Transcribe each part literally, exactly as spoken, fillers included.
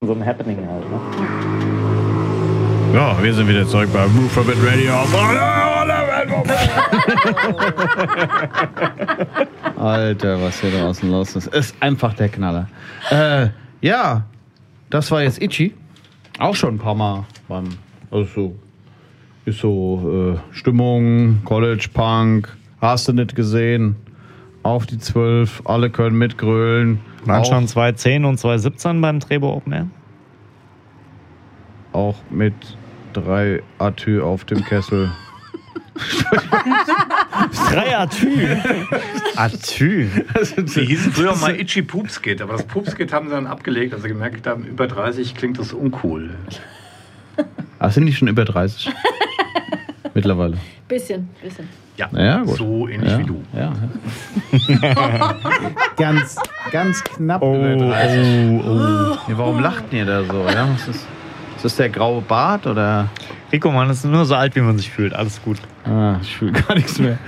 So ein Happening halt, ne? Ja, wir sind wieder zurück bei Roof Rabbit Radio. Alter, was hier draußen los ist. Ist einfach der Knaller. Äh, ja, das war jetzt Itchy. Auch schon ein paar Mal beim, also so, ist so äh, Stimmung, College Punk, hast du nicht gesehen. Auf die zwölf, alle können mitgrölen. Waren schon zwanzig zehn und zwanzig siebzehn beim Trebo Open Air? Auch mit drei Atü auf dem Kessel. Drei Atü? Atü? Die hießen früher mal Itchy Poopskit, aber das Poopskit haben sie dann abgelegt, als sie gemerkt haben, über dreißig klingt das uncool. Ach, sind die schon über dreißig? Mittlerweile. Bisschen, bisschen. Ja, ja gut. So ähnlich ja, wie du. Ja, ja. ganz, ganz knapp oh, über dreißig. Oh, oh. Ja, warum lacht ihr da so? Ja, was ist, ist das der graue Bart oder? Rico, man ist nur so alt, wie man sich fühlt. Alles gut. Ah, ich fühle gar nichts mehr.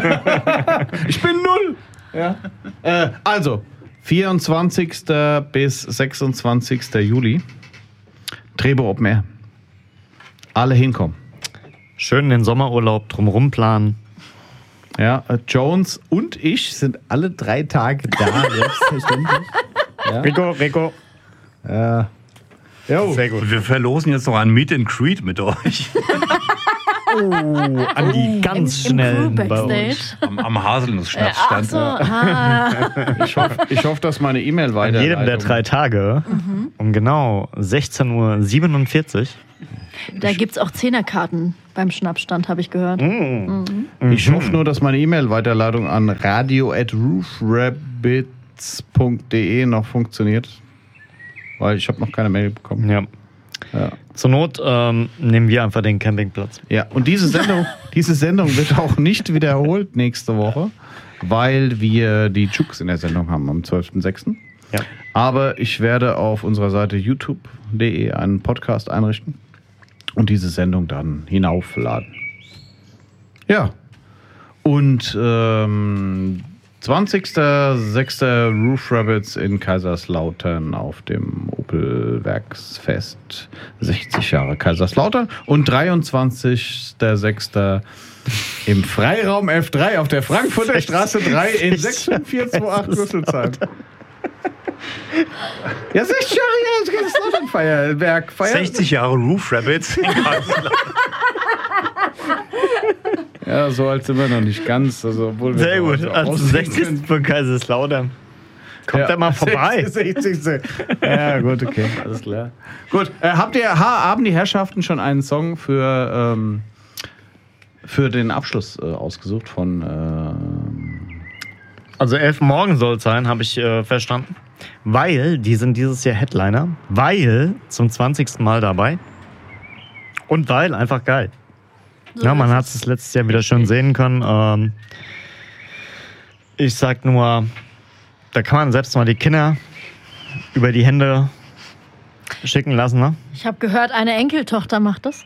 Ich bin null. Ja. Äh, also, vierundzwanzigsten bis sechsundzwanzigsten Juli. Trebo Open Air. Alle hinkommen. Schön den Sommerurlaub drumherum planen. Ja, äh, Jones und ich sind alle drei Tage da, selbstverständlich. Ja. Rico, Rico. Ja. Jo. Sehr gut. Und wir verlosen jetzt noch ein Meet and Greet mit euch. Oh, an die ganz Im, im schnellen Crew bei uns. Backstage. Am, am Haselnussschnaps Ach stand so, er. ah. Ich hoffe, ich hoff, dass meine E-Mail An weiter. jedem der drei Tage Mhm. um genau sechzehn Uhr siebenundvierzig. Da gibt es auch Zehnerkarten beim Schnappstand, habe ich gehört. Mm. Mhm. Ich hoffe nur, dass meine E-Mail-Weiterleitung an radio at roofrabbits punkt de noch funktioniert. Weil ich habe noch keine Mail bekommen. Ja. Ja. Zur Not ähm, nehmen wir einfach den Campingplatz. Ja, und diese Sendung, diese Sendung wird auch nicht wiederholt nächste Woche, weil wir die Juks in der Sendung haben am zwölften sechsten Ja. Aber ich werde auf unserer Seite youtube punkt de einen Podcast einrichten und diese Sendung dann hinaufladen. Ja. Und ähm, zwanzigsten sechsten Roof Rabbits in Kaiserslautern auf dem Opel Werksfest. sechzig Jahre Kaiserslautern. Und dreiundzwanzigsten sechsten im Freiraum F drei auf der Frankfurter Straße drei in sechs fünf vier zwei acht Rüsselsheim. Ja, sechzig Jahre, ja, das Kaiserslautern-Feierwerk. sechzig Jahre Roof Rabbits in Kaiserslautern. Ja, so alt sind wir noch nicht ganz. Also, obwohl wir Sehr so gut. so Also aussehen sechzigsten können. von Kaiserslautern. Kommt Ja. da mal vorbei. sechzigsten Ja, gut, okay, alles klar. Gut, äh, habt ihr, ha, haben die Herrschaften schon einen Song für, ähm, für den Abschluss äh, ausgesucht von... Ähm, Also elf morgen soll es sein, habe ich äh, verstanden. Weil, die sind dieses Jahr Headliner. Weil zum zwanzigsten Mal dabei. Und weil, einfach geil. So Ja, man ist hat es letztes Jahr wieder schön sehen können. Ähm, ich sag nur, da kann man selbst mal die Kinder über die Hände schicken lassen, ne? Ich habe gehört, eine Enkeltochter macht das.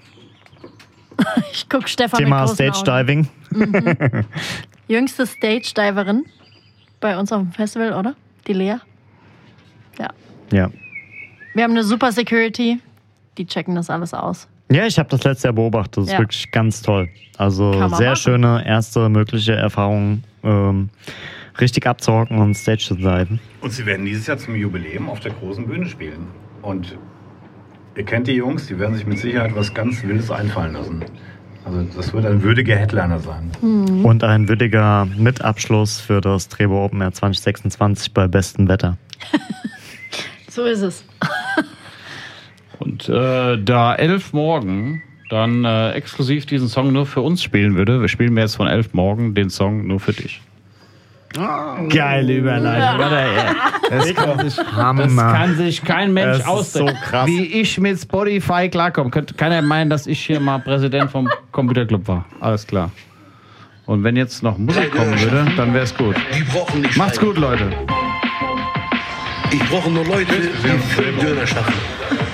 Ich guck Stefan Thema mit großen Stage Augen. Diving. Mhm. Jüngste Stage-Diverin bei uns auf dem Festival, oder? Die Lea. Ja. Ja. Wir haben eine super Security. Die checken das alles aus. Ja, ich habe das letztes Jahr beobachtet. Das ist Ja. wirklich ganz toll. Also Kann man sehr machen. schöne erste mögliche Erfahrung, ähm, richtig abzuhocken und Stage zu diven. Und sie werden dieses Jahr zum Jubiläum auf der großen Bühne spielen. Und ihr kennt die Jungs, die werden sich mit Sicherheit was ganz Wildes einfallen lassen. Also das wird ein würdiger Headliner sein. Mhm. Und ein würdiger Mitabschluss für das Trebo Open Air zwanzig sechsundzwanzig bei bestem Wetter. So ist es. Und äh, da Elf morgen dann äh, exklusiv diesen Song nur für uns spielen würde, wir spielen jetzt von Elf morgen den Song nur für dich. Geile Überleitung. Das kann, sich, das kann sich kein Mensch Das ist ausdenken. so krass. Wie ich mit Spotify klarkomme. Könnte keiner meinen, dass ich hier mal Präsident vom Computerclub war. Alles klar. Und wenn jetzt noch Musik kommen würde, dann wäre es gut. Die brauchen nicht Macht's gut, Leute. Ich brauche nur Leute, die fünf Döner schaffen.